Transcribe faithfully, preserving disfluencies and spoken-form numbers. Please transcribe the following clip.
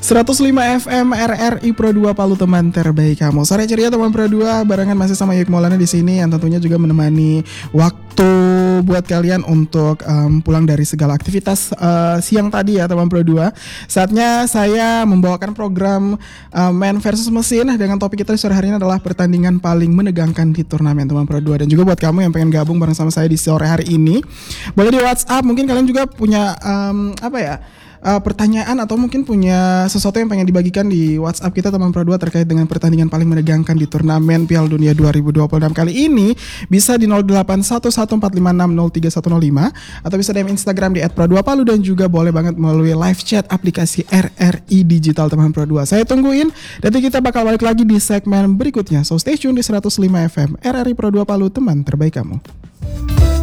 seratus lima F M R R I Pro dua Palu, teman terbaik kamu. Sore ceria teman Pro dua, barengan masih sama Yuk Maulana di sini yang tentunya juga menemani waktu buat kalian untuk um, pulang dari segala aktivitas uh, siang tadi ya teman Pro dua. Saatnya saya membawakan program uh, Man versus Mesin dengan topik kita di sore hari ini adalah pertandingan paling menegangkan di turnamen teman Pro dua. Dan juga buat kamu yang pengen gabung bareng sama saya di sore hari ini, boleh di WhatsApp. Mungkin kalian juga punya um, apa ya? Uh, pertanyaan atau mungkin punya sesuatu yang pengen dibagikan di WhatsApp kita teman Pro dua terkait dengan pertandingan paling menegangkan di turnamen Piala Dunia dua ribu dua puluh enam kali ini, bisa di nol delapan satu satu empat lima enam nol tiga satu nol lima atau bisa di Instagram di et pro dua palu dan juga boleh banget melalui live chat aplikasi R R I Digital teman Pro dua. Saya tungguin, nanti kita bakal balik lagi di segmen berikutnya. So stay tune di seratus lima F M R R I Pro dua Palu, teman terbaik kamu.